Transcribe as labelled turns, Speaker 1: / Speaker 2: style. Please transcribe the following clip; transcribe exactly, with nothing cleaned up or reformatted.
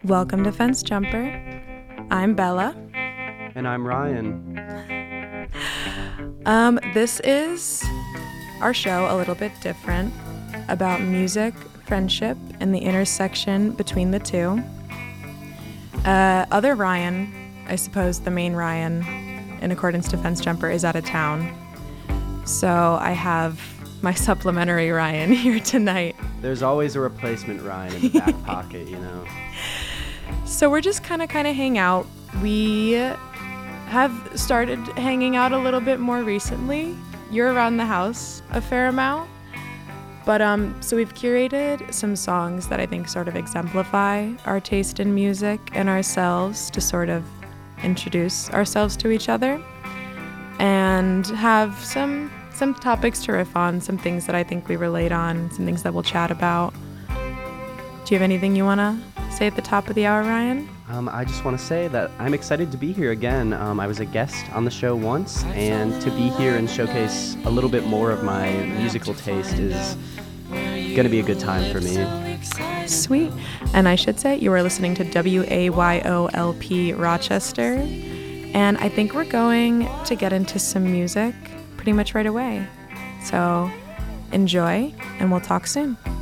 Speaker 1: Welcome to Fence Jumper. I'm Bella.
Speaker 2: And I'm Ryan.
Speaker 1: Um, this is our show, a little bit different, about music, friendship, and the intersection between the two. Uh, other Ryan, I suppose the main Ryan, in accordance to Fence Jumper, is out of town. So I have my supplementary Ryan here tonight.
Speaker 2: There's always a replacement Ryan in the back pocket, you know.
Speaker 1: So we're just kind of kind of hang out. We have started hanging out a little bit more recently. You're around the house a fair amount. But um, so we've curated some songs that I think sort of exemplify our taste in music and ourselves to sort of introduce ourselves to each other and have some some topics to riff on, some things that I think we relate on, some things that we'll chat about. Do you have anything you want to say at the top of the hour, Ryan?
Speaker 2: Um, I just want to say that I'm excited to be here again. Um, I was a guest on the show once, and to be here and showcase a little bit more of my musical taste is going to be a good time for me.
Speaker 1: Sweet. And I should say you are listening to W A Y O L P Rochester, and I think we're going to get into some music pretty much right away. So enjoy, and we'll talk soon.